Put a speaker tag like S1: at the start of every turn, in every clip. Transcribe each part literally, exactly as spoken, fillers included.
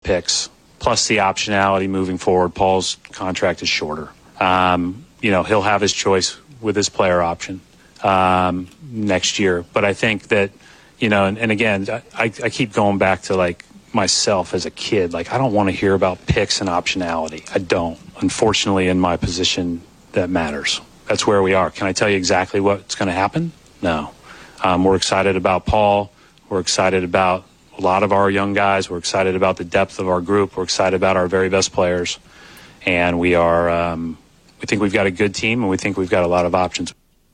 S1: picks, plus the optionality moving forward. Paul's contract is shorter. Um, you know, he'll have his choice with his player option um, next year. But I think that, you know, and, and again, I, I keep going back to, like, myself as a kid. Like, I don't want to hear about picks and optionality. I don't. Unfortunately, in my position, that matters. That's where we are. Can I tell you exactly what's going to happen? No. Um, we're excited about Paul. We're excited about a lot of our young guys. We're excited about the depth of our group. We're excited about our very best players. And we are, um, we think we've got a good team, and we think we've got a lot of options.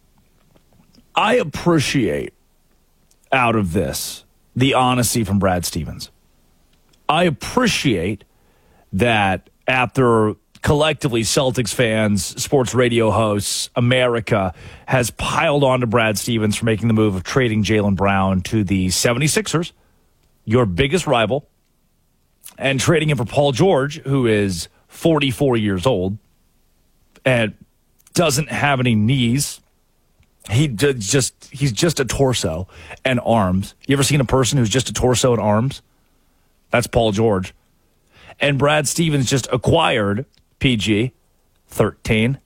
S2: I appreciate out of this the honesty from Brad Stevens. I appreciate that after collectively Celtics fans, sports radio hosts, America has piled on to Brad Stevens for making the move of trading Jaylen Brown to the seventy-sixers, your biggest rival, and trading him for Paul George, who is forty-four years old and doesn't have any knees. He just he's just a torso and arms. You ever seen a person who's just a torso and arms? That's Paul George. And Brad Stevens just acquired P G thirteen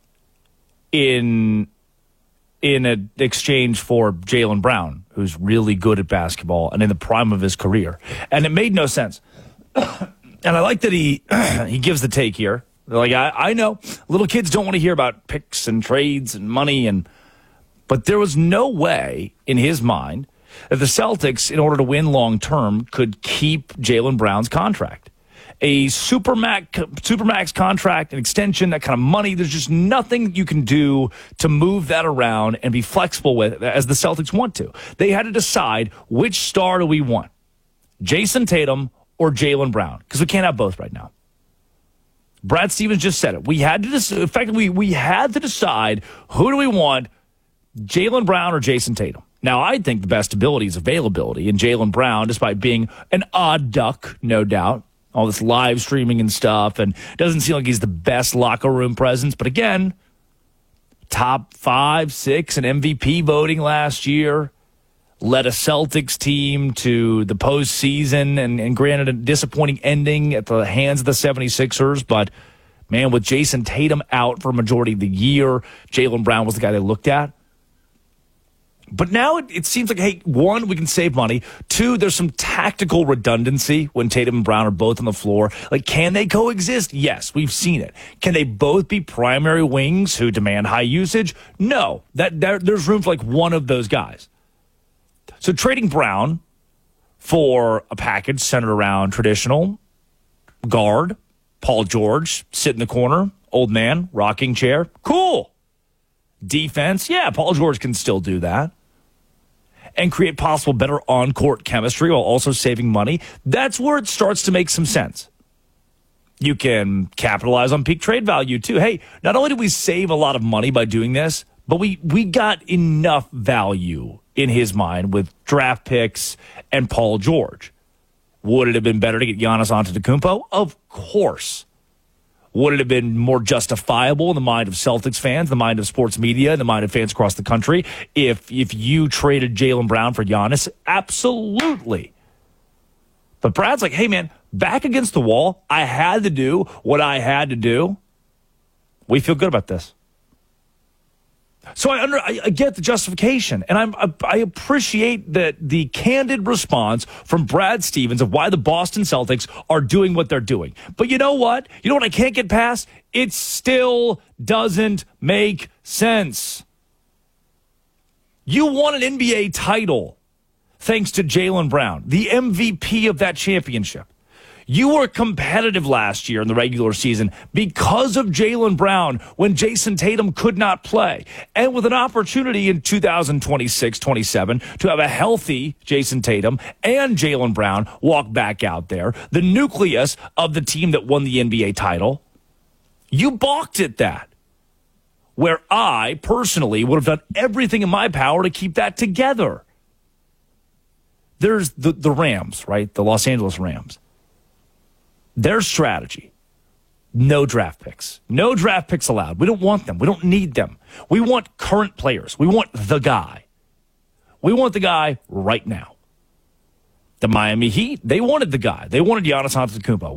S2: in in an exchange for Jaylen Brown, who's really good at basketball and in the prime of his career. And it made no sense. And I like that he he gives the take here. They're like, I, I know little kids don't want to hear about picks and trades and money, and but there was no way in his mind that the Celtics, in order to win long term, could keep Jaylen Brown's contract. A supermax, supermax contract, an extension, that kind of money. There's just nothing you can do to move that around and be flexible with as the Celtics want to. They had to decide, which star do we want? Jason Tatum or Jaylen Brown? Because we can't have both right now. Brad Stevens just said it. We had to decide, effectively, we had to decide, who do we want, Jaylen Brown or Jason Tatum? Now, I think the best ability is availability, and Jaylen Brown, despite being an odd duck, no doubt, all this live streaming and stuff, and doesn't seem like he's the best locker room presence. But again, top five, six in M V P voting last year, led a Celtics team to the postseason, and, and granted a disappointing ending at the hands of the seventy-sixers. But, man, with Jason Tatum out for a majority of the year, Jaylen Brown was the guy they looked at. But now it, it seems like, hey, one, we can save money. Two, there's some tactical redundancy when Tatum and Brown are both on the floor. Like, can they coexist? Yes, we've seen it. Can they both be primary wings who demand high usage? No. That, that there's room for, like, one of those guys. So trading Brown for a package centered around traditional guard, Paul George, sit in the corner, old man, rocking chair, cool. Defense, yeah, Paul George can still do that. And create possible better on-court chemistry while also saving money. That's where it starts to make some sense. You can capitalize on peak trade value, too. Hey, not only did we save a lot of money by doing this, but we, we got enough value in his mind with draft picks and Paul George. Would it have been better to get Giannis Antetokounmpo? Of course. Would it have been more justifiable in the mind of Celtics fans, the mind of sports media, the mind of fans across the country, if if you traded Jaylen Brown for Giannis? Absolutely. But Brad's like, hey, man, back against the wall, I had to do what I had to do. We feel good about this. So I, under, I, I get the justification, and I'm, I, I appreciate that the candid response from Brad Stevens of why the Boston Celtics are doing what they're doing. But you know what? You know what I can't get past? It still doesn't make sense. You won an N B A title thanks to Jaylen Brown, the M V P of that championship. You were competitive last year in the regular season because of Jaylen Brown when Jason Tatum could not play. And with an opportunity in two thousand twenty-six twenty-seven to have a healthy Jason Tatum and Jaylen Brown walk back out there, the nucleus of the team that won the N B A title, you balked at that. Where I personally would have done everything in my power to keep that together. There's the, the Rams, right? The Los Angeles Rams. Their strategy, no draft picks. No draft picks allowed. We don't want them. We don't need them. We want current players. We want the guy. We want the guy right now. The Miami Heat, they wanted the guy. They wanted Giannis Antetokounmpo.